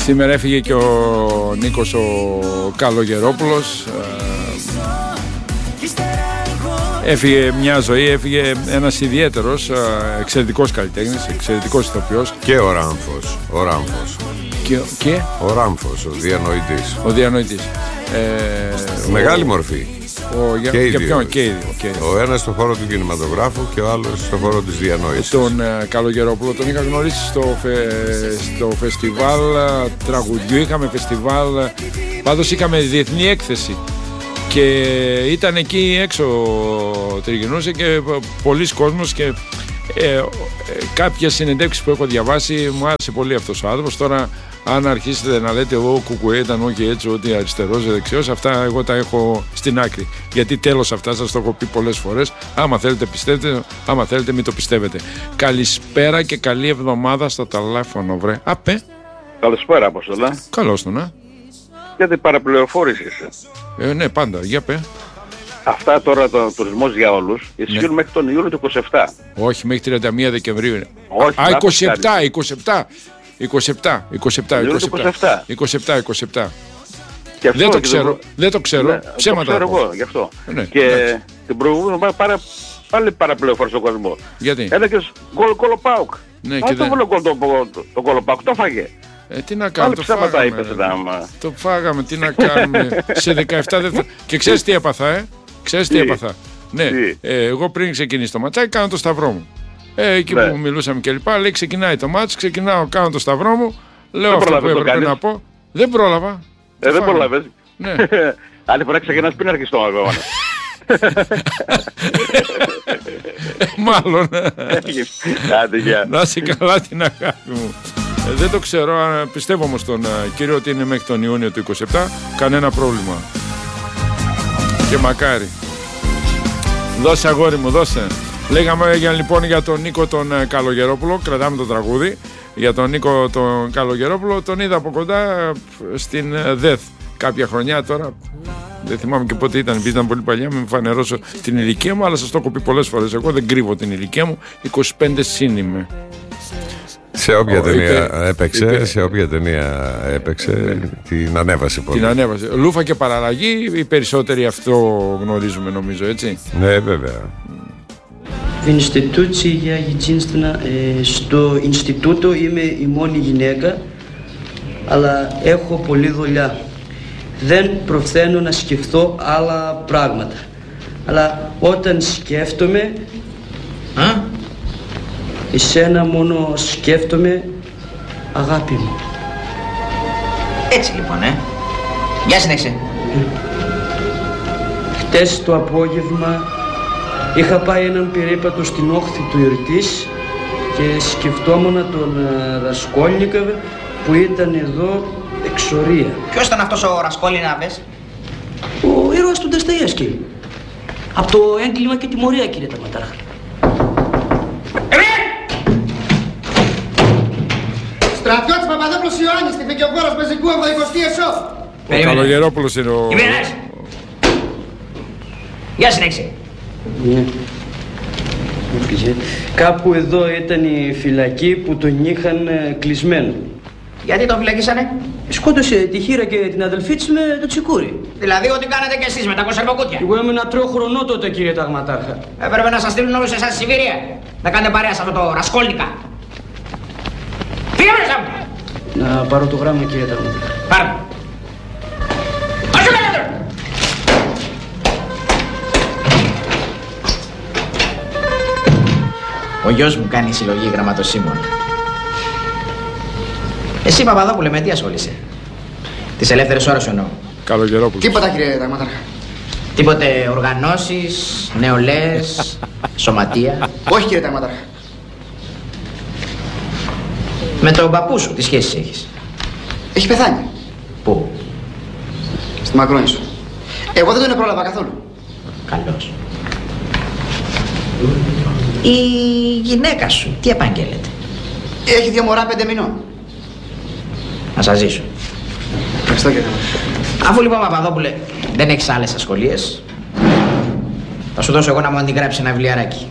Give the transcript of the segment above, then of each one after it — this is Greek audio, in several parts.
Σήμερα έφυγε και ο Νίκος ο Καλογερόπουλος. Έφυγε μια ζωή, έφυγε ένας ιδιαίτερος, εξαιρετικός καλλιτέχνης, εξαιρετικός ηθοποιός. Και ο Ράμφος. Και ο Ράμφος, ο διανοητής. Ο διανοητής. Μεγάλη μορφή. Και οι δύο. Ο ένας στον χώρο του κινηματογράφου και ο άλλος στον χώρο της διανόησης. Τον Καλογερόπουλο τον είχα γνωρίσει στο φεστιβάλ τραγουδιού. Είχαμε φεστιβάλ, πάντως είχαμε διεθνή έκθεση. Και ήταν εκεί έξω, τριγυρνούσε και πολλοί κόσμος και κάποιες συνεντεύξεις που έχω διαβάσει μου άρεσε πολύ αυτός ο άνθρωπος. Τώρα αν αρχίσετε να λέτε εγώ κουκουέ ήταν όχι έτσι, ότι αριστερός, δεξιός, αυτά εγώ τα έχω στην άκρη. Γιατί τέλος αυτά σας το έχω πει πολλές φορές. Άμα θέλετε πιστεύετε, άμα θέλετε μην το πιστεύετε. Καλησπέρα και καλή εβδομάδα στο τηλέφωνο, βρε. Απέ. Καλησπέρα, Αποστολά. Καλώς τον, Γιατί παραπληροφόρησες. Ναι, πάντα. Για πέ. Αυτά τώρα το τουρισμός για όλους ισχύουν μέχρι τον Ιούλιο του 27. Όχι, μέχρι 31 Δεκεμβρίου είναι. Όχι, 27. Δεν το ξέρω. Ναι, Ψέματα. Το ξέρω εγώ, γι' αυτό. Ναι, και την προηγούμενη πάλι παραπληροφόρησε ο κόσμο. Γιατί? Έλεγες γκολ Πάουκ. Ναι, και δεν γκολ το γκολ Πάουκ, το φάγε. Τι να κάνουμε, το φάγαμε, τι να κάνουμε. Σε 17 δευτερόλεπτα. Και ξέρεις τι έπαθα, Ναι, εγώ πριν ξεκινήσει το ματσάκι κάνω το σταυρό μου. Εκεί που μιλούσαμε και λοιπά, λέει ξεκινάει το μάτς, ξεκινάω, κάνω το σταυρό μου, λέω αυτό που έπρεπε να πω. Δεν πρόλαβα. Δεν πρόλαβες. Ναι. Άλλη φορά ξεκινάς πριν αρχίσει το αγώνα. Μάλλον. Άντε, να είσαι καλά την αγάπη μου. Δεν το ξέρω, πιστεύω όμως τον κύριο ότι είναι μέχρι τον Ιούνιο του 27, κανένα πρόβλημα. Και μακάρι. Δώσε αγόρι μου, δώσε. Λέγαμε λοιπόν για τον Νίκο τον Καλογερόπουλο, κρατάμε το τραγούδι. Για τον Νίκο τον Καλογερόπουλο, τον είδα από κοντά στην ΔΕΘ κάποια χρονιά τώρα. Δεν θυμάμαι και πότε ήταν πολύ παλιά, μην φανερώσω την ηλικία μου, αλλά σας το έχω πει πολλές φορές. Εγώ δεν κρύβω την ηλικία μου, 25 συν είμαι. Σε όποια ταινία έπαιξε, την ανέβασε πολύ. Την ανέβασε. Λούφα και παραλλαγή, οι περισσότεροι αυτό γνωρίζουμε νομίζω, έτσι. Ναι, βέβαια. Στο Ινστιτούτο είμαι η μόνη γυναίκα, αλλά έχω πολλή δουλειά. Δεν προφθαίνω να σκεφτώ άλλα πράγματα. Αλλά όταν σκέφτομαι, εσένα μόνο σκέφτομαι, αγάπη μου. Έτσι λοιπόν, Για συνέχισε. Χτες το απόγευμα είχα πάει έναν περίπατο στην όχθη του Ιρτής και σκεφτόμουν τον Ρασκόλνικοβ που ήταν εδώ εξορία. Ποιος ήταν αυτός ο Ρασκόλνικοβ? Ο ήρωας του Ντοστοιεύσκη. Από το έγκλημα και τιμωρία, κύριε Ταγματάρχα. Στρατιώτης Παπαδόπουλος Ιωάννης, στη Φεκιοφόρος Πεζικού 80 ΕΣΟ. Ο Καλογερόπουλος είναι ο... Για συνέχισε. Ναι. Κάπου εδώ ήταν η φυλακή που τον είχαν κλεισμένο. Γιατί τον φυλακίσανε? Σκότωσε τη χείρα και την αδελφή της με το τσικούρι. Δηλαδή ό,τι κάνατε κι εσείς με τα κονσερβοκούτια. Εγώ ήμουν 3 χρονών τότε, κύριε Ταγματάρχα. Έπρεπε να σας στείλουν όλους εσάς στη Σιβηρία. Να κάνετε παρέα σε αυτό το Ρασκόλνικα. Φύγε μέσα μου! Να πάρω το γράμμα, κύριε Ταγματάρχα. Πάρε. Όσο καλύτερο! Ο γιος μου κάνει συλλογή γραμματοσύμων. Εσύ, Παπαδόπουλε, με τι ασχολείσαι? Τις ελεύθερες ώρες σου εννοώ. Καλογερόπουλος. Τίποτα, κύριε Ταγματάρχα. Τίποτε οργανώσεις, νεολαίες, σωματεία? Όχι, κύριε Ταγματάρχα. Με τον παππού σου τι σχέσεις έχεις? Έχει πεθάνει. Πού? Στη Μακρόνισσο. Εγώ δεν τον πρόλαβα καθόλου. Καλώς. Η γυναίκα σου τι επαγγέλλεται? Έχει 2 μωρά 5 μηνών. Να σας ζήσω. Ευχαριστώ, κύριε. Αφού λοιπόν, Παπαδόπουλε, δεν έχεις άλλες ασχολίες, θα σου δώσω εγώ να μου αντιγράψει ένα βιβλιαράκι.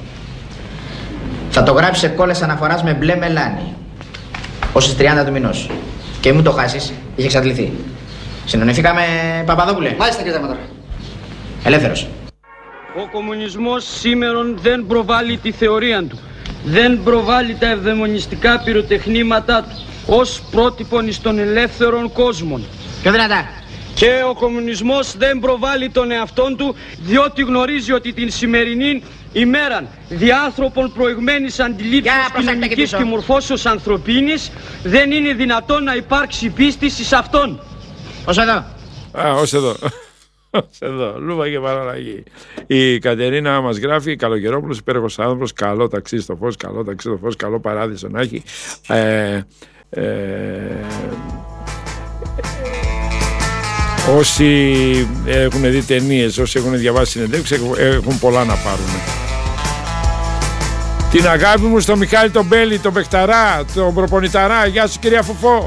Θα το γράψεις σε κόλλες αναφοράς με μπλε μελάνι, ως τις 30 του μηνός. Και μου το χάσεις, είχε εξαντληθεί. Συνονηθήκαμε, Παπαδόπουλε. Μάλιστα, κύριε Δέματορ. Ελεύθερος. Ο κομμουνισμός σήμερον δεν προβάλλει τη θεωρία του. Δεν προβάλλει τα ευδαιμονιστικά πυροτεχνήματά του ως πρότυπον εις των ελεύθερων κόσμων. Πιο δυνατά. Και ο κομμουνισμός δεν προβάλλει τον εαυτόν του, διότι γνωρίζει ότι την σημερινή ημέραν διάνθρωπων προηγμένης αντιλήψεως κοινωνικής και μορφώσεως ανθρωπίνης δεν είναι δυνατόν να υπάρξει πίστης εις αυτόν. Ως εδώ. Ως εδώ. Εδώ, Λούβα και παραλλαγή. Η Κατερίνα μας γράφει: Καλοκαιρόπουλος, υπέροχος άνθρωπος, καλό ταξί στο φως, καλό ταξί στο φως, καλό παράδεισο να έχει. Όσοι έχουν δει ταινίες, όσοι έχουν διαβάσει συνεντεύξεις, έχουν πολλά να πάρουν. Την αγάπη μου στο Μιχάλη τον Μπέλη, τον Πεχταρά, τον Προπονηταρά. Γεια σου κυρία Φουφό.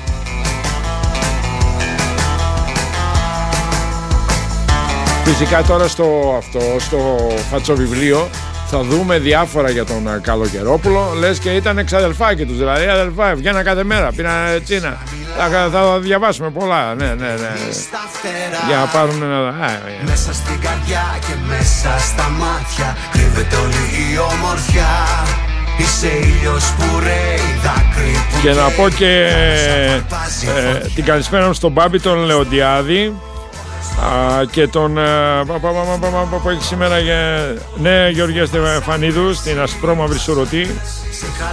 Φυσικά τώρα στο φατσοβιβλίο θα δούμε διάφορα για τον Καλοκαιρόπουλο. Λες και ήταν εξαδελφάκι τους, δηλαδή αδελφά, βγαίναν κάθε μέρα, πήραν τσίνα. Θα διαβάσουμε πολλά, ναι. Για να πάρουν ένα... Μέσα στην καρδιά και μέσα στα μάτια κρύβεται όλη η ομορφιά. Είσαι ήλιος που ρέει, δάκρυ που... Και να πω και την καλησπέρα στον Μπάμπη τον Λεοντιάδη και τον που έχει σήμερα, ναι, Γεωργία Στεφανίδου στην ασπρόμαυρη Σουρωτή.